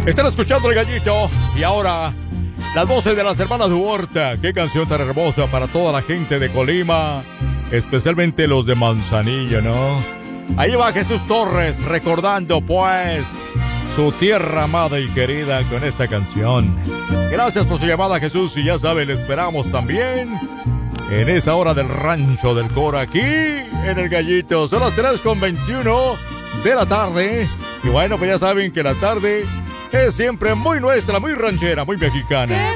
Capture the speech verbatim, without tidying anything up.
Están escuchando El Gallito. Y ahora, las voces de las hermanas Huerta. Qué canción tan hermosa para toda la gente de Colima, especialmente los de Manzanillo, ¿no? Ahí va Jesús Torres recordando, pues, su tierra amada y querida con esta canción. Gracias por su llamada, Jesús. Y ya saben, le esperamos también en esa hora del rancho del Cora, aquí en El Gallito. Son las tres con veintiuno de la tarde. Y bueno, pues ya saben que la tarde es siempre muy nuestra, muy ranchera, muy mexicana.